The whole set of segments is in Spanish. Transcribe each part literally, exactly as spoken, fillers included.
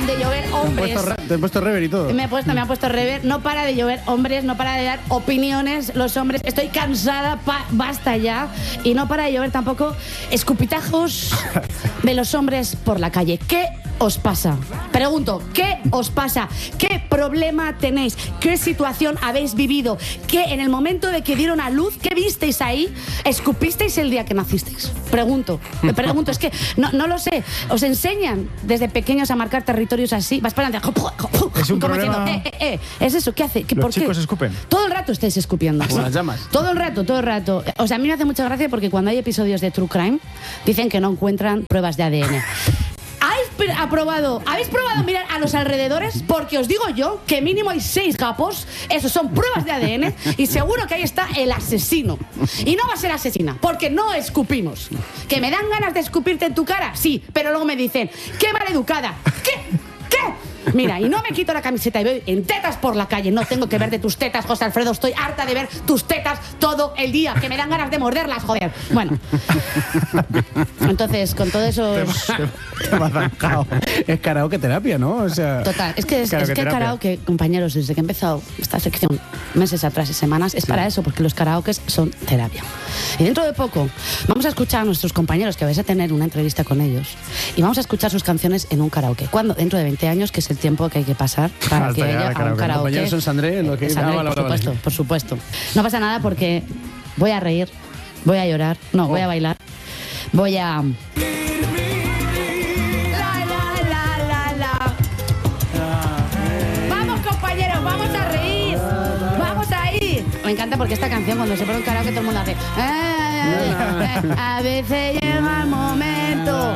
de llover hombres. Te, re, te he puesto rever y todo. Me, he puesto, me han puesto rever. No para de llover hombres, no para de dar opiniones los hombres. Estoy cansada, pa, basta ya. Y no para de llover tampoco escupitajos de los hombres por la calle. ¿Qué os pasa? Pregunto, ¿qué os pasa? ¿Qué problema tenéis? ¿Qué situación habéis vivido? ¿Qué en el momento de que dieron a luz, qué visteis ahí? ¿Escupisteis el día que nacisteis? Pregunto, me pregunto, es que no, no lo sé. ¿Os enseñan desde pequeños a marcar territorios así? Vas para adelante. Es un como problema. diciendo, eh, eh, eh, ¿es eso? ¿Qué hace? ¿Qué, Los ¿por chicos qué? escupen. Todo el rato estáis escupiendo. Como las llamas. Todo el rato, todo el rato. O sea, a mí me hace mucha gracia porque cuando hay episodios de True Crime dicen que no encuentran pruebas de A D N. ¿Habéis aprobado, ¿Habéis probado mirar a los alrededores? Porque os digo yo que mínimo hay seis gapos. Esos son pruebas de A D N. Y seguro que ahí está el asesino. Y no va a ser asesina, porque no escupimos. ¿Que me dan ganas de escupirte en tu cara? Sí, pero luego me dicen, ¡qué maleducada! ¿Qué? ¿Qué? Mira, y no me quito la camiseta y voy en tetas por la calle. No tengo que ver de tus tetas, José Alfredo. Estoy harta de ver tus tetas todo el día, que me dan ganas de morderlas, joder. Bueno, entonces, con todo eso... Te me has arrancado. Es karaoke terapia, ¿no? O sea, total, es que es, es que karaoke, compañeros, desde que he empezado esta sección meses atrás y semanas, es sí. para eso, porque los karaokes son terapia. Y dentro de poco vamos a escuchar a nuestros compañeros, que vais a tener una entrevista con ellos, y vamos a escuchar sus canciones en un karaoke. ¿Cuándo? Dentro de veinte años, que es el tiempo que hay que pasar para hasta que haya un karaoke. Compañeros son Sandré, lo que Sandré, ah, vale, por vale, supuesto, vale. por supuesto. No pasa nada porque voy a reír, voy a llorar, no, oh. voy a bailar, voy a... Me encanta porque esta canción, cuando se pone un karaoke, todo el mundo hace... A veces llega el momento.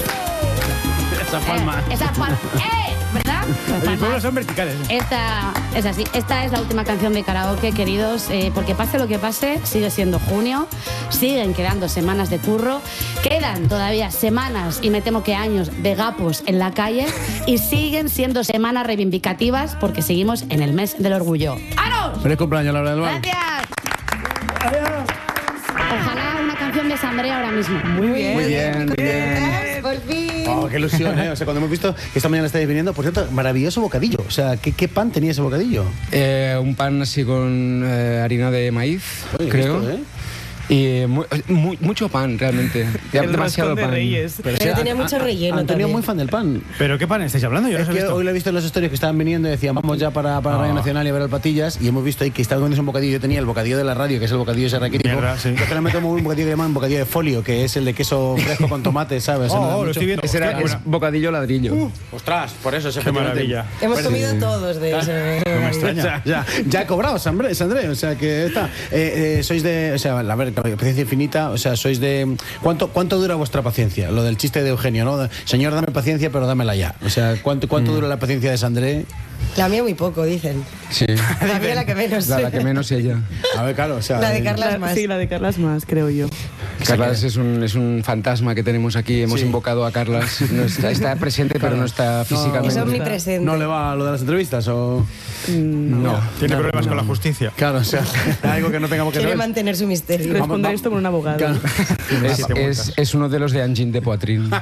Esa palma. Eh, esa palma. ¡Eh! ¿Verdad? Los pueblos son verticales. Esta es así. Esta es la última canción de karaoke, queridos. Eh, porque pase lo que pase, sigue siendo junio. Siguen quedando semanas de curro. Quedan todavía semanas, y me temo que años, de gapos en la calle. Y siguen siendo semanas reivindicativas porque seguimos en el mes del orgullo. ¡Aros! ¡Feliz cumpleaños, Laura del Val! ¡Gracias! Adiós. Ojalá una canción de Sandré ahora mismo. Muy bien. Muy bien, muy bien. Por fin. Oh, qué ilusión, ¿eh? O sea, cuando hemos visto que esta mañana estáis viniendo, por cierto, maravilloso bocadillo. O sea, ¿qué, qué pan tenía ese bocadillo? Eh, un pan así con eh, harina de maíz, Oye, creo. Esto, ¿eh? Y mu mu mucho pan, realmente. El demasiado de pan. Reyes. Pero, Pero tenía mucho relleno. Antonio muy fan del pan. ¿Pero qué pan estáis hablando? Yo es no que visto. hoy lo he visto en las historias que estaban viniendo y decían, vamos ya para, para oh. Radio Nacional y a ver el Patillas. Y hemos visto ahí que estaba comiendo un bocadillo. Yo tenía el bocadillo de la radio, que es el bocadillo ese raquítico. Mierda, sí. Yo que me tomo un bocadillo que llaman bocadillo de folio, que es el de queso fresco con tomate, ¿sabes? Oh, oh, lo estoy viendo. Ese era, es bocadillo ladrillo. Uh, ostras, por eso ese Qué maravilla. Hemos pues, comido eh, todos de eso. No me extraña. Ya, ya, ya he cobrado, Sandré, Sandré. O sea, que está. Eh, eh, sois de. O sea, a ver, paciencia infinita. O sea, sois de. ¿Cuánto, ¿Cuánto dura vuestra paciencia? Lo del chiste de Eugenio, ¿no? Señor, dame paciencia, pero dámela ya. O sea, ¿cuánto, cuánto mm. dura la paciencia de Sandré? La mía muy poco, dicen. Sí. La mía la que menos. La, la que menos ella. A ver, claro, o sea... La de Carlas más. Sí, la de Carlas más, creo yo. Carlas es un, es un fantasma que tenemos aquí. Hemos sí. invocado a Carlas. No está, está presente, claro. pero no está físicamente. Es omnipresente. ¿No le va a lo de las entrevistas o...? No. no. ¿Tiene no, problemas no. con la justicia? Claro, o sea, algo que no tengamos que Quiere saber. mantener su misterio. Responder esto con un abogado. Claro. Es, es, es uno de los de Engine de Poitrine.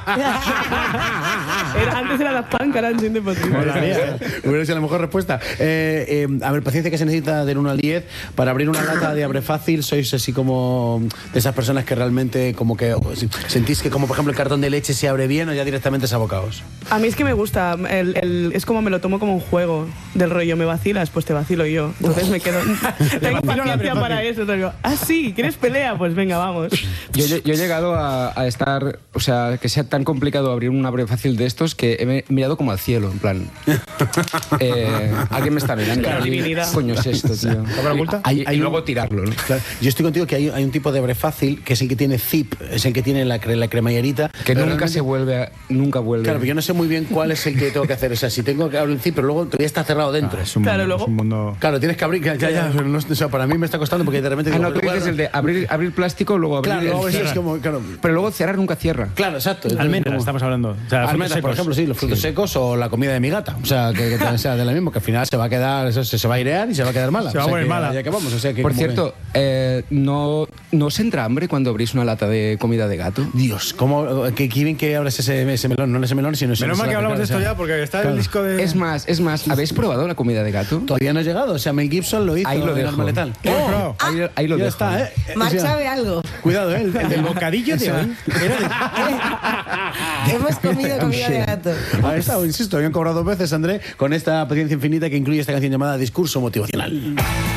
Era, antes era Daft Punk, ahora Engine de Poitrine. Hubiera sido la mejor respuesta. Eh, eh, a ver, paciencia que se necesita del uno al diez para abrir una lata de Abre Fácil. Sois así como de esas personas que realmente como que sentís que como por ejemplo el cartón de leche se abre bien o ya directamente es abocaos. A mí es que me gusta, el, el, es como me lo tomo como un juego del rollo, me vacilas, pues te vacilo yo. Entonces me quedo, tengo paciencia para eso. Digo, ah sí, ¿quieres pelea? Pues venga, vamos. Yo, yo, yo he llegado a, a estar, o sea, que sea tan complicado abrir un Abre Fácil de estos que he mirado como al cielo, en plan, eh, alguien me está mirando. Claro, ¿Qué coño es esto, tío? Hay, hay y un, luego tirarlo, ¿no? Claro, yo estoy contigo que hay, hay un tipo de Abre Fácil que es el que tiene zip, es el que tiene la, la cremallerita. Que nunca realmente... se vuelve, a, nunca vuelve. Claro, pero yo no sé muy bien cuál es el que tengo que hacer. O sea, si tengo que abrir el zip, pero luego todavía está cerrado dentro. Ah, es un claro, mundo, luego... es un mundo... Claro, tienes que abrir, ya, ya, ya, no, o sea, para mí me está costando porque de repente... Ah, digo, no, tú dices el de abrir, abrir plástico, luego abrir... Claro, luego es como, claro. Pero luego cerrar nunca cierra. Claro, exacto. Almendras, estamos hablando. O sea, almendras, por ejemplo, sí, los frutos sí. secos o la comida de mi gata. O sea, que, que, o sea, sea, de lo mismo, que al final se va a quedar, eso, se, se va a airear y se va a quedar mala. Se va o sea a poner que, mala. Ya que vamos, o sea que Por como cierto, eh, ¿no, ¿no os entra hambre cuando abrís una lata de comida de gato? que- Dios, ¿cómo, qué, qué bien que abres ese, ese melón? No ese melón, sino ese Menos mal que claro, hablamos de o sea, esto ya, porque está claro. el disco de. Es más, es más, ¿habéis probado la comida de gato? Todavía no ha llegado, o sea, Mel Gibson lo hizo Ahí lo en dejo. Arma Letal. ¿Lo has probado? Ahí, ahí lo ya dejo. está, ¿eh? Eh, Mark o sea, sabe algo. Cuidado, ¿eh? El, el- El bocadillo de hoy. Hemos comido comida de gato. Ahí está, insisto, habían cobrado dos veces, André, con esta paciencia infinita que incluye esta canción llamada Discurso Motivacional.